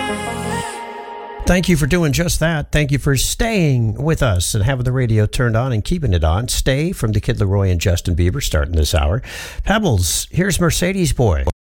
Thank you for doing just that. Thank you for staying with us and having the radio turned on and keeping it on. Stay from the Kid Laroi and Justin Bieber starting this hour. Pebbles, here's Mercedes Boy.